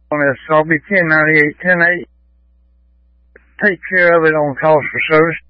this. I'll be 1098. Can they take care of it on cost of service?